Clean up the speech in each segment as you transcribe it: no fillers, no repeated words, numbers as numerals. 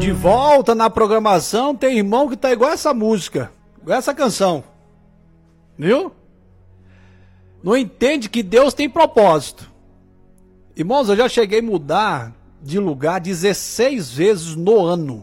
De volta na programação, tem irmão que tá igual essa música, igual essa canção. Viu? Não entende que Deus tem propósito. Irmãos, eu já cheguei a mudar de lugar 16 vezes no ano.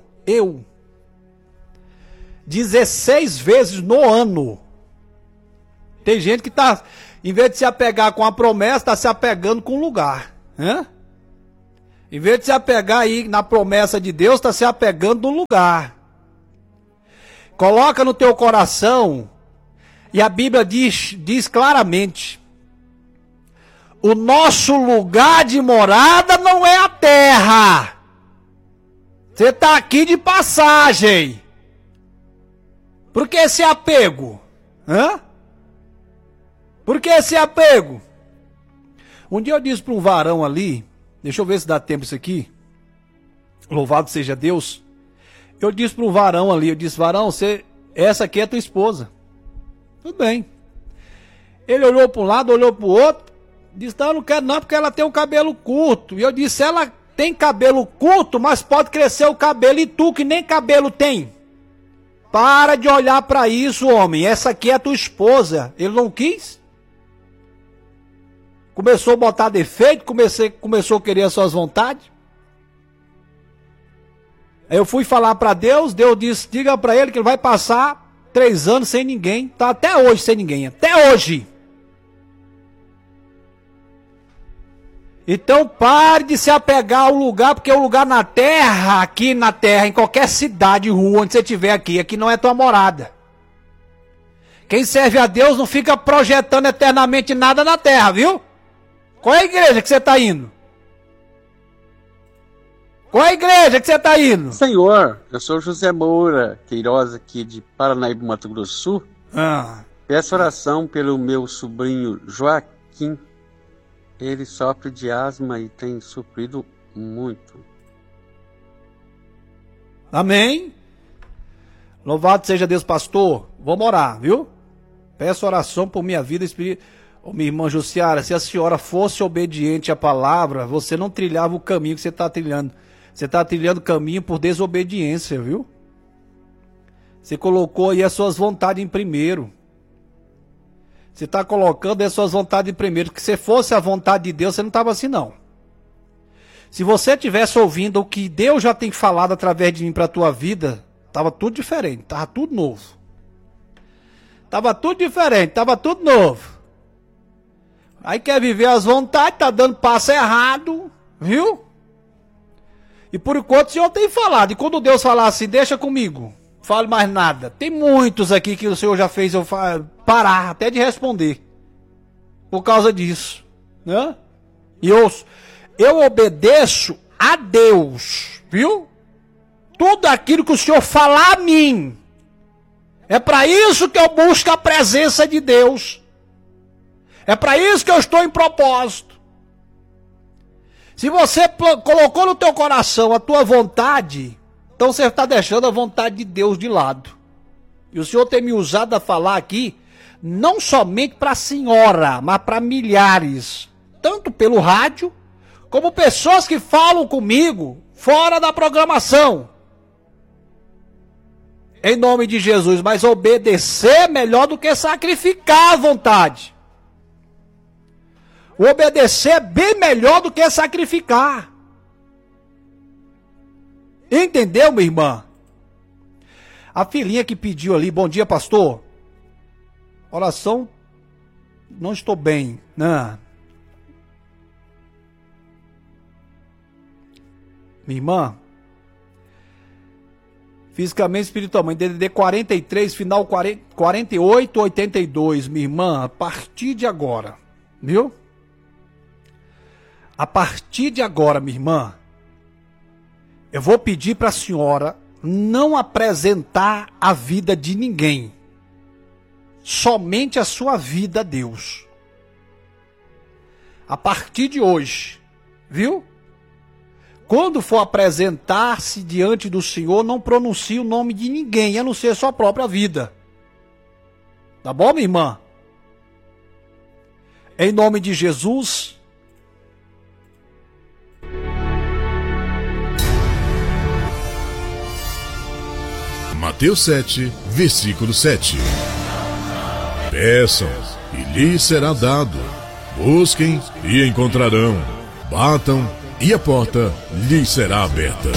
16 vezes no ano. Tem gente que tá, em vez de se apegar com a promessa, tá se apegando com o lugar. Né? Em vez de se apegar aí na promessa de Deus, tá se apegando no lugar. Coloca no teu coração, e a Bíblia diz claramente: o nosso lugar de morada não é a terra. Você está aqui de passagem. Por que esse apego? Hã? Por que esse apego? Um dia eu disse para um varão ali, deixa eu ver se dá tempo isso aqui. Louvado seja Deus. Eu disse para um varão ali, eu disse: varão, essa aqui é tua esposa. Tudo bem. Ele olhou para um lado, olhou para o outro, disse: não, eu não quero não, porque ela tem um cabelo curto. E eu disse: ela tem cabelo curto, mas pode crescer o cabelo, e tu que nem cabelo tem. Para de olhar para isso, homem. Essa aqui é a tua esposa. Ele não quis. Começou a botar defeito, começou a querer as suas vontades. Aí eu fui falar para Deus, Deus disse: diga para ele que ele vai passar 3 anos sem ninguém. Tá até hoje sem ninguém, até hoje. Então pare de se apegar ao lugar, porque o lugar na terra, aqui na terra, em qualquer cidade, rua, onde você estiver aqui não é tua morada. Quem serve a Deus não fica projetando eternamente nada na terra, viu? Qual é a igreja que você está indo? Qual é a igreja que você está indo? Senhor, eu sou José Moura Queiroz, aqui de Paranaíba, Mato Grosso do Sul. Peço oração pelo meu sobrinho Joaquim. Ele sofre de asma e tem sofrido muito. Amém. Louvado seja Deus, pastor. Vamos orar, viu? Peço oração por minha vida espiritual. Minha irmã Jussiara, se a senhora fosse obediente à palavra, você não trilhava o caminho que você está trilhando. Você está trilhando o caminho por desobediência, viu? Você colocou aí as suas vontades em primeiro. Você está colocando as suas vontades em primeiro. Porque se fosse a vontade de Deus, você não estava assim, não. Se você tivesse ouvindo o que Deus já tem falado através de mim para a tua vida, estava tudo diferente, estava tudo novo. Estava tudo diferente, estava tudo novo. Aí quer viver as vontades, está dando passo errado, viu? E por enquanto o Senhor tem falado. E quando Deus falar assim: deixa comigo, fale mais nada. Tem muitos aqui que o Senhor já fez eu parar até de responder. Por causa disso. Né? E eu obedeço a Deus. Viu? Tudo aquilo que o Senhor falar a mim. É para isso que eu busco a presença de Deus. É para isso que eu estou em propósito. Se você colocou no teu coração a tua vontade, então você está deixando a vontade de Deus de lado. E o Senhor tem me usado a falar aqui, não somente para a senhora, mas para milhares. Tanto pelo rádio, como pessoas que falam comigo fora da programação. Em nome de Jesus, mas obedecer é melhor do que sacrificar a vontade. O obedecer é bem melhor do que sacrificar. Entendeu, minha irmã? A filhinha que pediu ali: bom dia, pastor. Oração, não estou bem. Não. Minha irmã, fisicamente e espiritualmente, DDD 43, final 48, 82, minha irmã, a partir de agora, viu? A partir de agora, minha irmã, eu vou pedir para a senhora não apresentar a vida de ninguém. Somente a sua vida a Deus. A partir de hoje, viu? Quando for apresentar-se diante do Senhor, não pronuncie o nome de ninguém, a não ser sua própria vida. Tá bom, minha irmã? Em nome de Jesus. Mateus 7, versículo 7. Peçam e lhes será dado. Busquem e encontrarão. Batam e a porta lhes será aberta.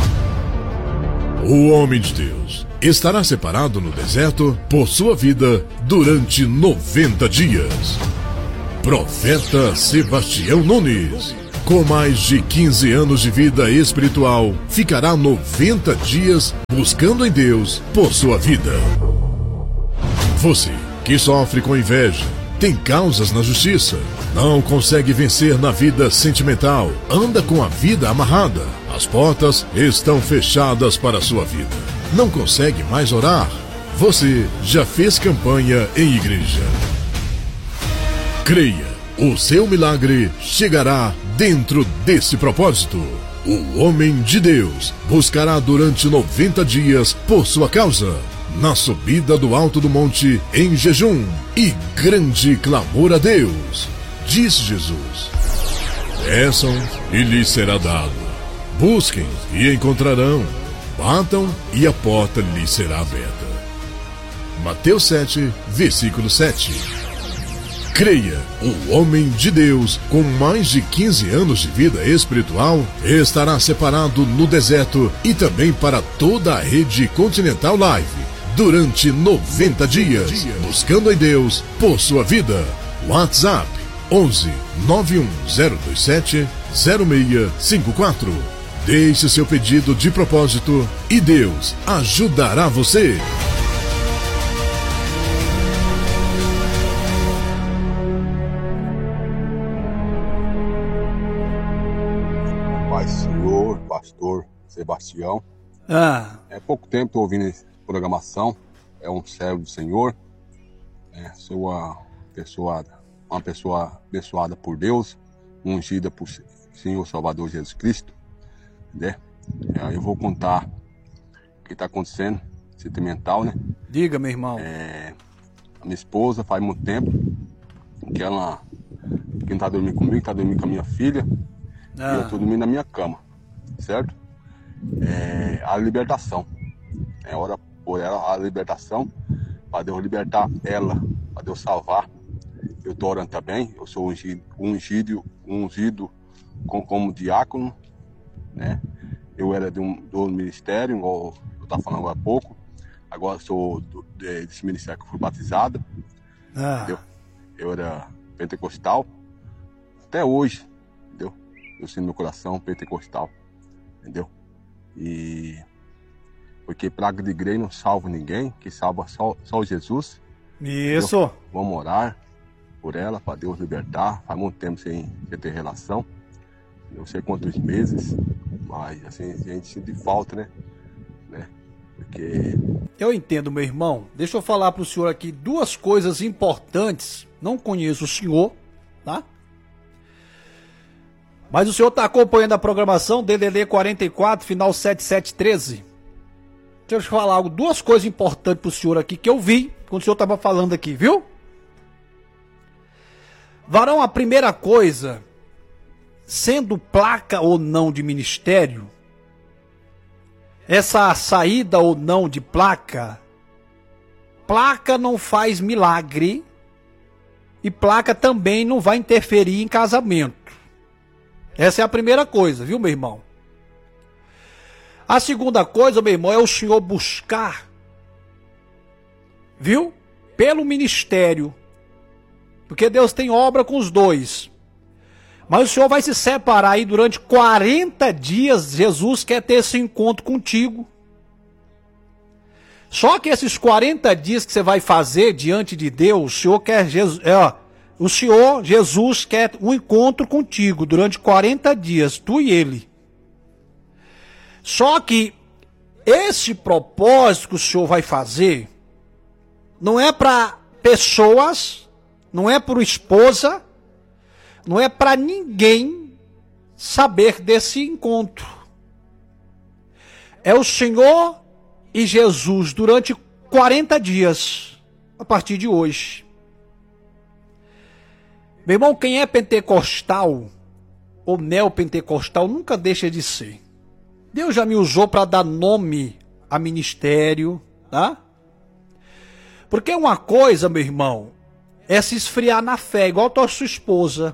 O homem de Deus estará separado no deserto por sua vida durante 90 dias. Profeta Sebastião Nunes, com mais de 15 anos de vida espiritual, ficará 90 dias buscando em Deus por sua vida. Você que sofre com inveja, tem causas na justiça, não consegue vencer na vida sentimental, anda com a vida amarrada, as portas estão fechadas para a sua vida, não consegue mais orar, você já fez campanha em igreja. Creia, o seu milagre chegará dentro desse propósito. O homem de Deus buscará durante 90 dias por sua causa, na subida do alto do monte, em jejum e grande clamor a Deus. Diz Jesus: peçam e lhes será dado. Busquem e encontrarão. Batam e a porta lhes será aberta. Mateus 7, versículo 7. Creia, o homem de Deus, com mais de 15 anos de vida espiritual, estará separado no deserto e também para toda a rede Continental Live, durante 90 dias, buscando em Deus por sua vida. WhatsApp 11 91027 0654. Deixe seu pedido de propósito e Deus ajudará você. Pai Senhor, pastor Sebastião. É pouco tempo estou ouvindo essa programação. É um servo do Senhor. Sou uma pessoa abençoada por Deus, ungida por Senhor Salvador Jesus Cristo. Eu vou contar o que está acontecendo, sentimental, né? Diga, meu irmão. A minha esposa faz muito tempo que ela não está dormindo comigo, está dormindo com a minha filha. E eu estou dormindo na minha cama, certo? A libertação. É hora por ela, a libertação, para Deus libertar ela, para Deus salvar. Eu estou orando também, eu sou ungido como diácono, né? Eu era do ministério, igual eu estava falando agora há pouco. Agora sou desse ministério que eu fui batizado. Entendeu? Eu era pentecostal. Até hoje, entendeu? Eu sinto no meu coração pentecostal, entendeu? Porque praga de igreja não salva ninguém, que salva só Jesus. Isso. Entendeu? Vamos orar por ela, para Deus libertar. Faz muito tempo sem ter relação. Não sei quantos meses, mas assim, a gente sente falta, né? Porque... Eu entendo, meu irmão. Deixa eu falar pro senhor aqui duas coisas importantes. Não conheço o senhor, tá? Mas o senhor tá acompanhando a programação DDD 44, final 7713. Deixa eu falar algo, duas coisas importantes pro senhor aqui que eu vi quando o senhor tava falando aqui, viu? Varão, a primeira coisa, sendo placa ou não de ministério, essa saída ou não de placa não faz milagre e placa também não vai interferir em casamento. Essa é a primeira coisa, viu, meu irmão? A segunda coisa, meu irmão, é o senhor buscar, viu? Pelo ministério. Porque Deus tem obra com os dois. Mas o senhor vai se separar aí durante 40 dias. Jesus quer ter esse encontro contigo. Só que esses 40 dias que você vai fazer diante de Deus, o Senhor Jesus quer um encontro contigo durante 40 dias, tu e ele. Só que esse propósito que o Senhor vai fazer não é para pessoas, não é para esposa, não é para ninguém saber desse encontro. É o Senhor e Jesus durante 40 dias, a partir de hoje. Meu irmão, quem é pentecostal ou neopentecostal nunca deixa de ser. Deus já me usou para dar nome a ministério, tá? Porque uma coisa, meu irmão, é se esfriar na fé, igual a sua esposa.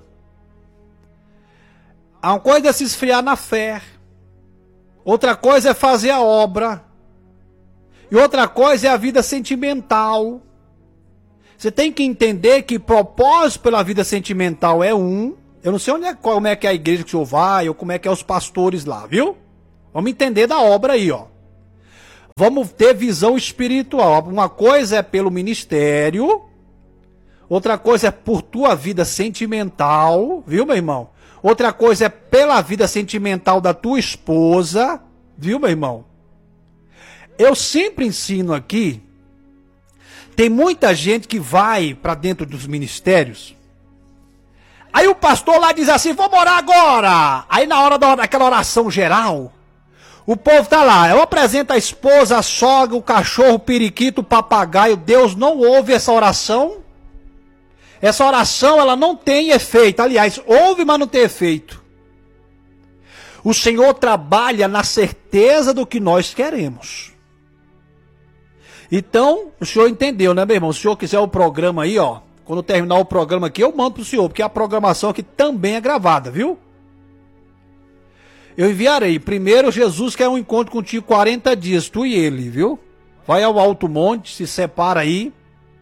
Uma coisa é se esfriar na fé. Outra coisa é fazer a obra. E outra coisa é a vida sentimental. Você tem que entender que propósito pela vida sentimental é um. Eu não sei como é que é a igreja que o senhor vai, ou como é que é os pastores lá, viu? Vamos entender da obra aí, ó. Vamos ter visão espiritual. Uma coisa é pelo ministério, outra coisa é por tua vida sentimental, viu, meu irmão? Outra coisa é pela vida sentimental da tua esposa, viu, meu irmão? Eu sempre ensino aqui, tem muita gente que vai para dentro dos ministérios, aí o pastor lá diz assim, vamos orar agora. Aí na hora daquela oração geral, o povo tá lá, eu apresento a esposa, a sogra, o cachorro, o periquito, o papagaio. Deus não ouve essa oração. Essa oração, ela não tem efeito. Aliás, ouve, mas não tem efeito. O Senhor trabalha na certeza do que nós queremos. Então, o senhor entendeu, né, meu irmão? Se o senhor quiser o programa aí, ó, quando terminar o programa aqui, eu mando pro senhor, porque a programação aqui também é gravada, viu? Eu enviarei. Primeiro, Jesus quer um encontro contigo 40 dias, tu e ele, viu? Vai ao alto monte, se separa aí.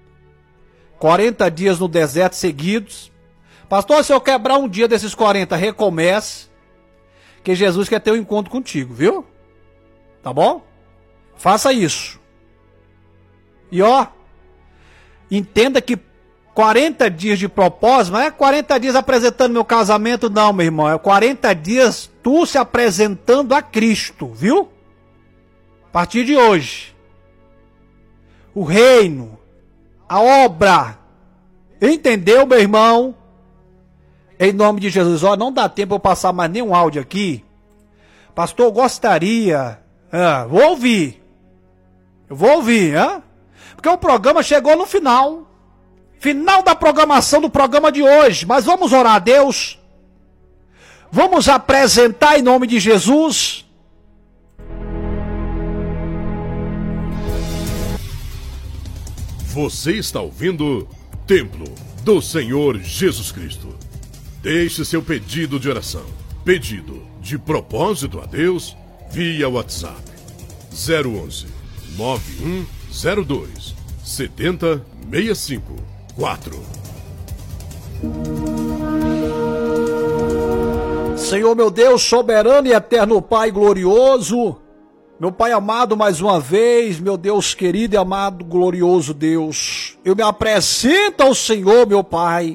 40 dias no deserto seguidos. Pastor, se eu quebrar um dia desses 40, recomece. Que Jesus quer ter um encontro contigo, viu? Tá bom? Faça isso. E ó, entenda que 40 dias de propósito, não é 40 dias apresentando meu casamento, não, meu irmão. É 40 dias tu se apresentando a Cristo, viu? A partir de hoje. O reino, a obra. Entendeu, meu irmão? Em nome de Jesus. Ó, não dá tempo eu passar mais nenhum áudio aqui. Pastor, eu gostaria. Vou ouvir. Eu vou ouvir, porque o programa chegou no final. Final da programação do programa de hoje. Mas vamos orar a Deus. Vamos apresentar em nome de Jesus. Você está ouvindo Templo do Senhor Jesus Cristo. Deixe seu pedido de oração, pedido de propósito a Deus via WhatsApp 011 9102 7065 4. Senhor meu Deus, soberano e eterno Pai glorioso, meu Pai amado mais uma vez, meu Deus querido e amado glorioso Deus, eu me apresento ao Senhor, meu Pai,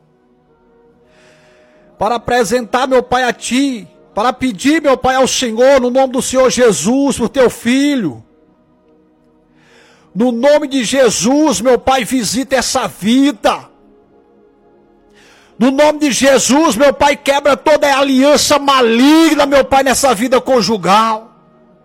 para apresentar, meu Pai, a Ti, para pedir, meu Pai, ao Senhor, no nome do Senhor Jesus, por Teu Filho. No nome de Jesus, meu Pai, visita essa vida. No nome de Jesus, meu Pai, quebra toda a aliança maligna, meu Pai, nessa vida conjugal.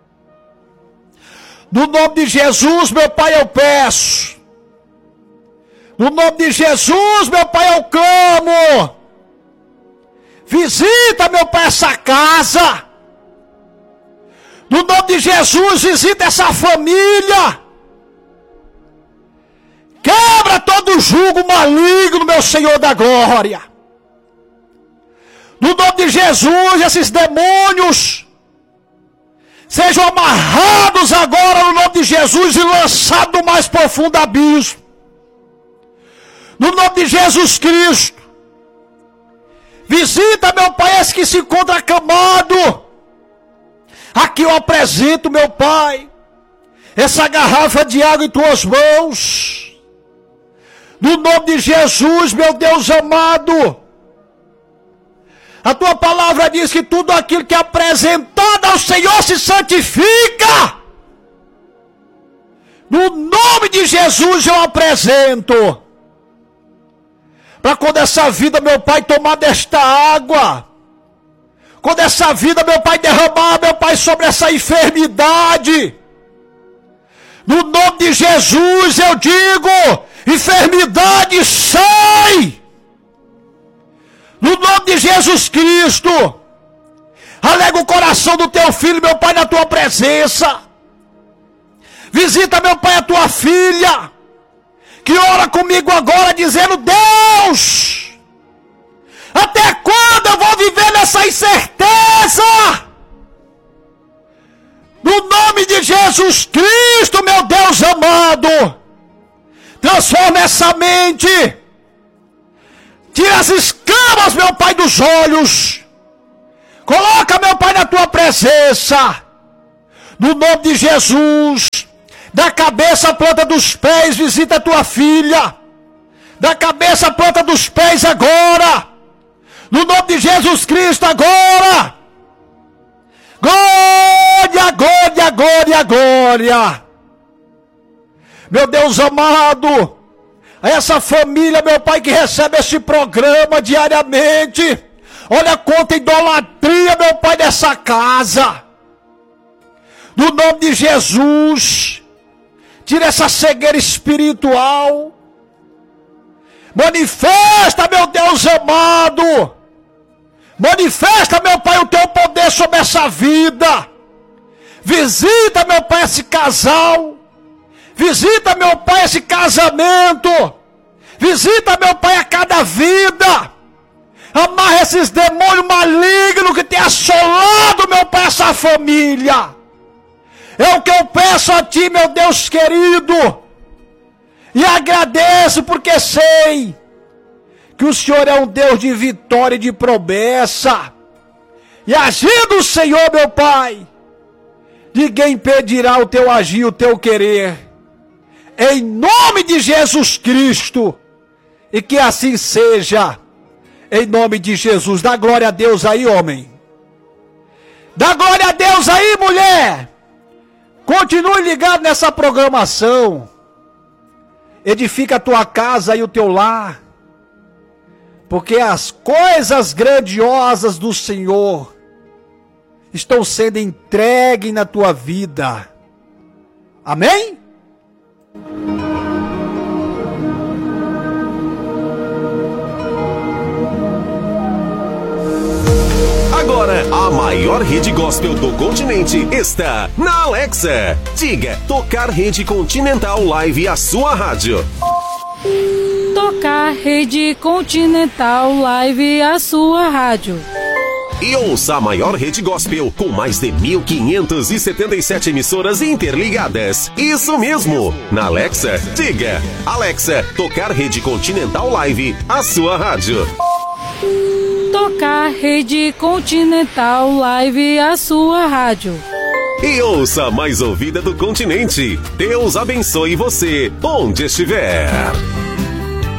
No nome de Jesus, meu Pai, eu peço. No nome de Jesus, meu Pai, eu clamo. Visita, meu Pai, essa casa. No nome de Jesus, visita essa família. Quebra todo jugo maligno, meu Senhor da glória. No nome de Jesus, esses demônios sejam amarrados agora no nome de Jesus e lançados no mais profundo abismo. No nome de Jesus Cristo. Visita, meu Pai, esse que se encontra acamado. Aqui eu apresento, meu Pai, essa garrafa de água em tuas mãos. No nome de Jesus, meu Deus amado. A tua palavra diz que tudo aquilo que é apresentado ao Senhor se santifica. No nome de Jesus eu apresento. Para quando essa vida, meu Pai, tomar desta água. Quando essa vida, meu Pai, derramar, meu Pai, sobre essa enfermidade. No nome de Jesus eu digo, enfermidade sai. No nome de Jesus Cristo. Alega o coração do teu filho, meu Pai, na tua presença. Visita, meu Pai, a tua filha, que ora comigo agora dizendo: Deus, até quando eu vou viver nessa incerteza? No nome de Jesus Cristo, meu Deus amado, transforma essa mente, tira as escamas, meu Pai, dos olhos, coloca, meu Pai, na tua presença, no nome de Jesus. Da cabeça à planta dos pés, visita a tua filha, da cabeça à planta dos pés agora, no nome de Jesus Cristo agora. Glória, glória, glória, glória. Meu Deus amado, essa família, meu Pai, que recebe este programa diariamente, olha quanta idolatria, meu Pai, dessa casa. No nome de Jesus, tira essa cegueira espiritual. Manifesta, meu Deus amado. Manifesta, meu Pai, o teu poder sobre essa vida. Visita, meu Pai, esse casal. Visita, meu Pai, esse casamento. Visita, meu Pai, a cada vida. Amarra esses demônios malignos que tem assolado, meu Pai, essa família. É o que eu peço a Ti, meu Deus querido. E agradeço porque sei que o Senhor é um Deus de vitória e de promessa. E agindo o Senhor, meu Pai, ninguém impedirá o Teu agir, o Teu querer. Em nome de Jesus Cristo. E que assim seja. Em nome de Jesus. Dá glória a Deus aí, homem. Dá glória a Deus aí, mulher. Continue ligado nessa programação. Edifica a tua casa e o teu lar. Porque as coisas grandiosas do Senhor estão sendo entregues na tua vida. Amém? Agora, a maior rede gospel do continente está na Alexa. Diga, tocar Rede Continental Live, a sua rádio. Tocar Rede Continental Live, a sua rádio. E ouça a maior rede gospel com mais de 1.577 emissoras interligadas. Isso mesmo! Na Alexa, diga, Alexa, tocar Rede Continental Live, a sua rádio. Tocar Rede Continental Live, a sua rádio. E ouça a mais ouvida do continente. Deus abençoe você, onde estiver.